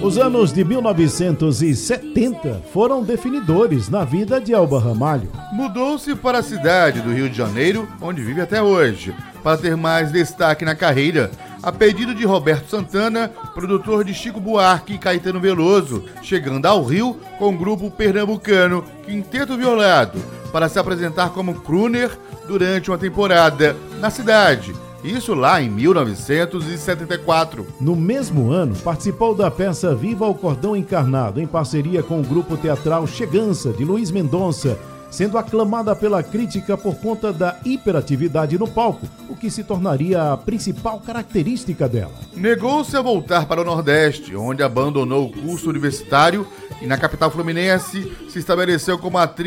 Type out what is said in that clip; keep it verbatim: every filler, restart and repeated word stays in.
Os anos de mil novecentos e setenta foram definidores na vida de Elba Ramalho. Mudou-se para a cidade do Rio de Janeiro, onde vive até hoje, para ter mais destaque na carreira, a pedido de Roberto Santana, produtor de Chico Buarque e Caetano Veloso, chegando ao Rio com o grupo pernambucano Quinteto Violado, para se apresentar como crooner durante uma temporada na cidade. Isso lá em mil novecentos e setenta e quatro. No mesmo ano, participou da peça Viva o Cordão Encarnado, em parceria com o grupo teatral Chegança, de Luiz Mendonça, sendo aclamada pela crítica por conta da hiperatividade no palco, o que se tornaria a principal característica dela. Negou-se a voltar para o Nordeste, onde abandonou o curso universitário e na capital fluminense se estabeleceu como atriz